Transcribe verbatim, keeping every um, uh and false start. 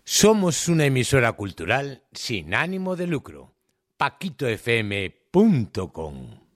Somos una emisora cultural sin ánimo de lucro. paquito f m punto com